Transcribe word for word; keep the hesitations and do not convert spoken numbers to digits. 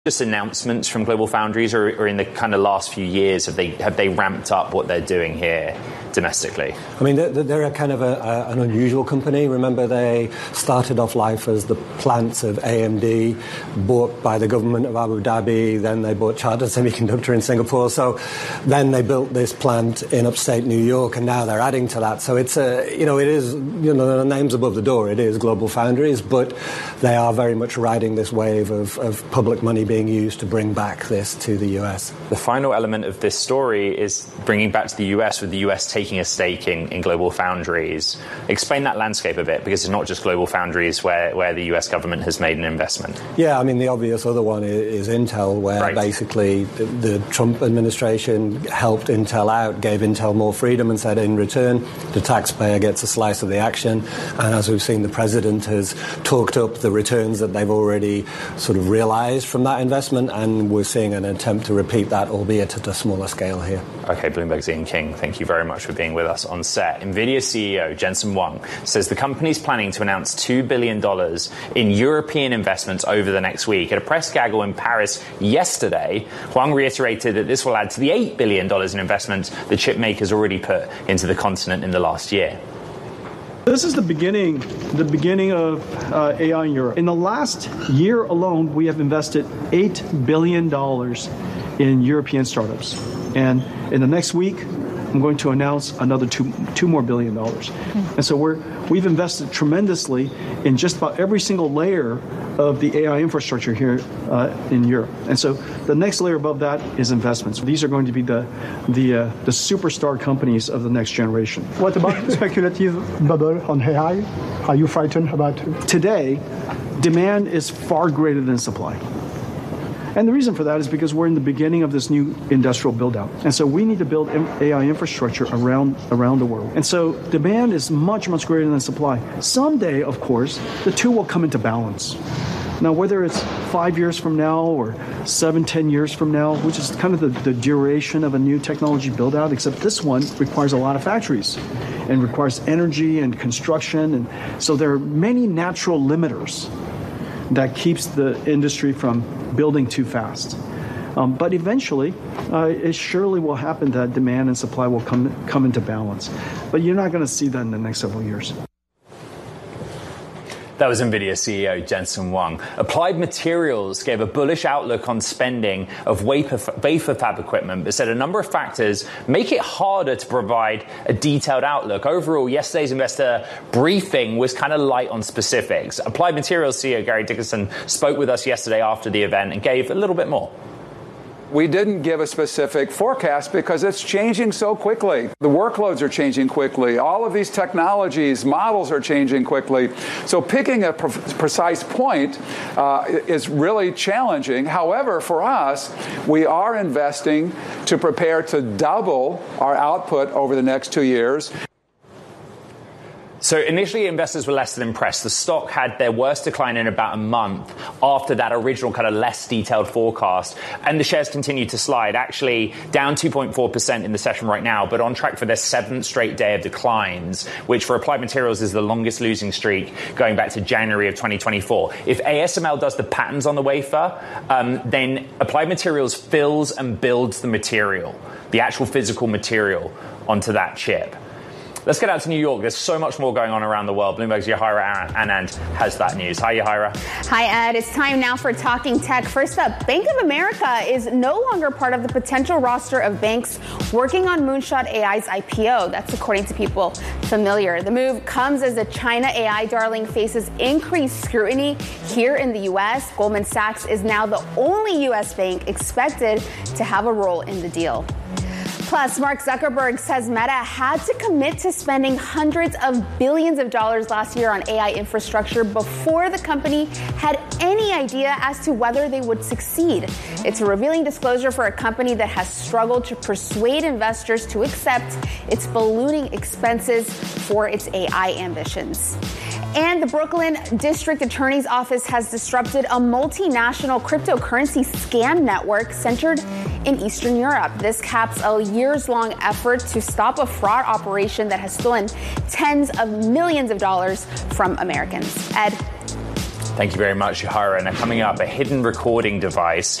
just announcements from GlobalFoundries, or, or in the kind of last few years, have they have they ramped up what they're doing here domestically? I mean, they're, they're a kind of a, a, an unusual company. Remember, they started off life as the plants of A M D, bought by the government of Abu Dhabi. Then they bought Chartered Semiconductor in Singapore. So then they built this plant in upstate New York, and now they're adding to that. So it's a, you know, it is, you know, the name's above the door. It is GlobalFoundries, but they are very much riding this wave of, of public money being used to bring back this to the U S. The final element of this story is bringing back to the U S, with the U S taking a stake in, in GlobalFoundries. Explain that landscape a bit, because it's not just GlobalFoundries where, where the U S government has made an investment. Yeah, I mean, the obvious other one is, is Intel, where right. basically the, the Trump administration helped Intel out, gave Intel more freedom and said in return the taxpayer gets a slice of the action. And as we've seen, the president has talked up the returns that they've already sort of realized from that investment, and we're seeing an attempt to repeat that, albeit at a smaller scale here. Okay, Bloomberg's Ian King, thank you very much for being with us on set. NVIDIA C E O Jensen Huang says the company's planning to announce two billion dollars in European investments over the next week. At a press gaggle in Paris yesterday, Huang reiterated that this will add to the eight billion dollars in investment the chip makers already put into the continent in the last year. This is the beginning, the beginning of uh, A I in Europe. In the last year alone, we have invested eight billion dollars in European startups. And in the next week, I'm going to announce another two, two more billion dollars. Mm-hmm. And so we're, we've invested tremendously in just about every single layer of the A I infrastructure here uh, in Europe. And so the next layer above that is investments. These are going to be the the, uh, the superstar companies of the next generation. What about speculative bubble on A I? Are you frightened about it? Today, demand is far greater than supply. And the reason for that is because we're in the beginning of this new industrial build-out. And so we need to build A I infrastructure around around the world. And so demand is much, much greater than supply. Someday, of course, the two will come into balance. Now, whether it's five years from now or seven, ten years from now, which is kind of the, the duration of a new technology build-out, except this one requires a lot of factories and requires energy and construction. And so there are many natural limiters that keeps the industry from building too fast. Um, but eventually, uh, it surely will happen that demand and supply will come come into balance. But you're not going to see that in the next several years. That was NVIDIA C E O Jensen Huang. Applied Materials gave a bullish outlook on spending of wafer, wafer fab equipment, but said a number of factors make it harder to provide a detailed outlook. Overall, yesterday's investor briefing was kind of light on specifics. Applied Materials C E O Gary Dickerson spoke with us yesterday after the event and gave a little bit more. We didn't give a specific forecast because it's changing so quickly. The workloads are changing quickly. All of these technologies, models are changing quickly. So picking a pre- precise point uh, is really challenging. However, for us, we are investing to prepare to double our output over the next two years. So initially, investors were less than impressed. The stock had their worst decline in about a month after that original kind of less detailed forecast. And the shares continued to slide, actually down two point four percent in the session right now, but on track for their seventh straight day of declines, which for Applied Materials is the longest losing streak going back to January of twenty twenty-four. If A S M L does the patterns on the wafer, um, then Applied Materials fills and builds the material, the actual physical material onto that chip. Let's get out to New York. There's so much more going on around the world. Bloomberg's Yahira Anand has that news. Hi, Yahira. Hi, Ed. It's time now for Talking Tech. First up, Bank of America is no longer part of the potential roster of banks working on Moonshot A I's I P O. That's according to people familiar. The move comes as the China A I darling faces increased scrutiny here in the U S. Goldman Sachs is now the only U S bank expected to have a role in the deal. Plus, Mark Zuckerberg says Meta had to commit to spending hundreds of billions of dollars last year on A I infrastructure before the company had any idea as to whether they would succeed. It's a revealing disclosure for a company that has struggled to persuade investors to accept its ballooning expenses for its A I ambitions. And the Brooklyn District Attorney's Office has disrupted a multinational cryptocurrency scam network centered in Eastern Europe. This caps a years-long effort to stop a fraud operation that has stolen tens of millions of dollars from Americans. Ed? Thank you very much, Yohara. Now, coming up, a hidden recording device